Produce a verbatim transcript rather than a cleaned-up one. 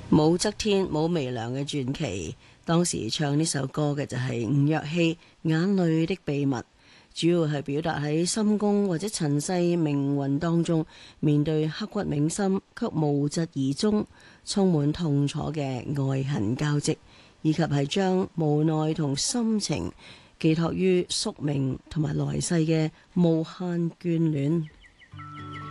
武則天武微娘嘅傳奇，當時唱呢首歌嘅就係吳若希《眼淚的秘密》，主要係表達喺深宮或者塵世命運當中，面對刻骨銘心卻無疾而終、充滿痛楚嘅愛恨交織，以及係將無奈同心情寄託於宿命同埋來世嘅無限眷戀。